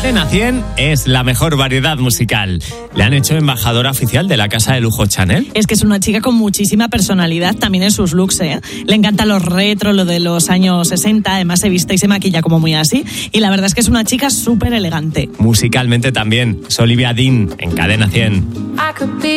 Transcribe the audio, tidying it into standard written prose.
Cadena 100 es la mejor variedad musical. Le han hecho embajadora oficial de la casa de lujo Chanel. Es que es una chica con muchísima personalidad también en sus looks, ¿eh? Le encantan los retro, lo de los años 60, además se viste y se maquilla como muy así. Y la verdad es que es una chica súper elegante. Musicalmente también, es Olivia Dean en Cadena 100.